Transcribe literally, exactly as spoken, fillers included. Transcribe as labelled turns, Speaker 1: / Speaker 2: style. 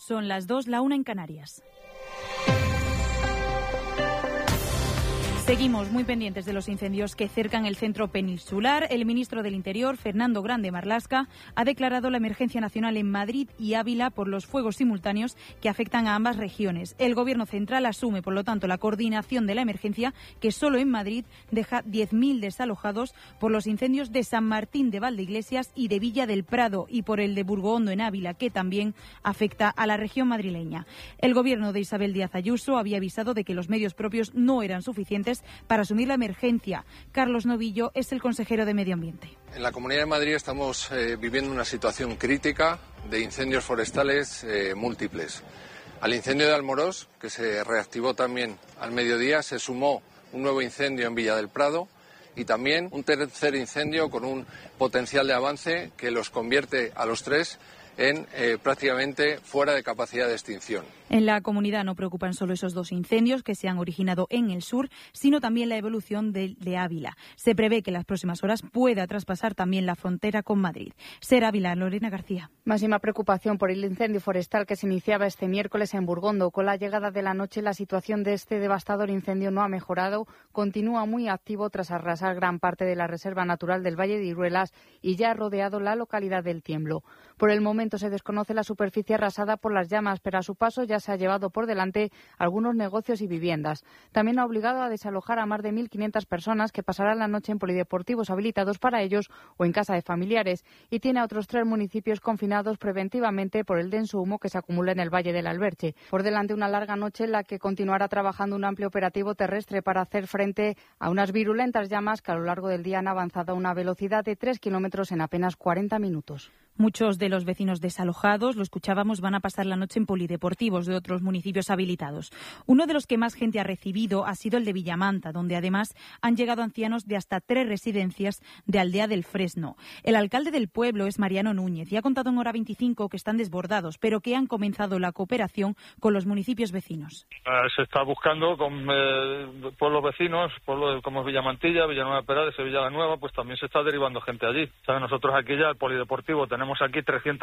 Speaker 1: Son las dos, la una en Canarias. Seguimos muy pendientes de los incendios que cercan el centro peninsular. El ministro del Interior, Fernando Grande Marlaska, ha declarado la emergencia nacional en Madrid y Ávila por los fuegos simultáneos que afectan a ambas regiones. El Gobierno central asume, por lo tanto, la coordinación de la emergencia, que solo en Madrid deja diez mil desalojados por los incendios de San Martín de Valdeiglesias y de Villa del Prado, y por el de Burgohondo en Ávila, que también afecta a la región madrileña. El Gobierno de Isabel Díaz Ayuso había avisado de que los medios propios no eran suficientes para asumir la emergencia. Carlos Novillo es el consejero de Medio Ambiente.
Speaker 2: En la Comunidad de Madrid estamos eh, viviendo una situación crítica de incendios forestales eh, múltiples. Al incendio de Almorós, que se reactivó también al mediodía, se sumó un nuevo incendio en Villa del Prado y también un tercer incendio con un potencial de avance que los convierte a los tres en eh, prácticamente fuera de capacidad de extinción.
Speaker 1: En la comunidad no preocupan solo esos dos incendios que se han originado en el sur, sino también la evolución de, de Ávila. Se prevé que en las próximas horas pueda traspasar también la frontera con Madrid. Ser Ávila, Lorena García.
Speaker 3: Máxima preocupación por el incendio forestal que se iniciaba este miércoles en Burgondo. Con la llegada de la noche, la situación de este devastador incendio no ha mejorado. Continúa muy activo tras arrasar gran parte de la Reserva Natural del Valle de Iruelas y ya ha rodeado la localidad del Tiemblo. Por el momento se desconoce la superficie arrasada por las llamas, pero a su paso ya se ha llevado por delante algunos negocios y viviendas. También ha obligado a desalojar a más de mil quinientas personas que pasarán la noche en polideportivos habilitados para ellos o en casa de familiares, y tiene a otros tres municipios confinados preventivamente por el denso humo que se acumula en el Valle del Alberche. Por delante una larga noche en la que continuará trabajando un amplio operativo terrestre para hacer frente a unas virulentas llamas que a lo largo del día han avanzado a una velocidad de tres kilómetros en apenas cuarenta minutos.
Speaker 1: Muchos de los vecinos desalojados, lo escuchábamos, van a pasar la noche en polideportivos de otros municipios habilitados. Uno de los que más gente ha recibido ha sido el de Villamanta, donde además han llegado ancianos de hasta tres residencias de Aldea del Fresno. El alcalde del pueblo es Mariano Núñez y ha contado en Hora veinticinco que están desbordados, pero que han comenzado la cooperación con los municipios vecinos.
Speaker 4: Uh, se está buscando con eh, pueblos vecinos, pueblos como Villamantilla, Villanueva Perales, Sevilla la Nueva, pues también se está derivando gente allí. ¿Sabe? Nosotros aquí ya el polideportivo tenemos Tenemos aquí trescientas